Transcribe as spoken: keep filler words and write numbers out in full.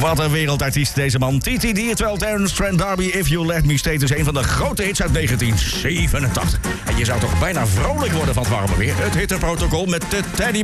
Wat een wereldartiest deze man. T T D, terwijl Terence Trent D'Arby, If You Let Me Stay... is een van de grote hits uit negentien zevenentachtig. En je zou toch bijna vrolijk worden van het warme weer. Het hitteprotocol met de Teddy